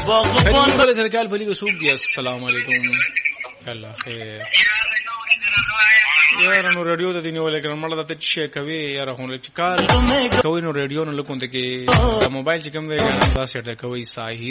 خیر سرکال بھلی کو سوق دیا السلام علیکم الله خیر یار نو ریډیو ته دی نیولې کړم مړه ته چې کوي یار هونه چې کار کوي نو ریډیو نه لکونته کې موبایل چې کوم دی دا سیټ کوي صحیح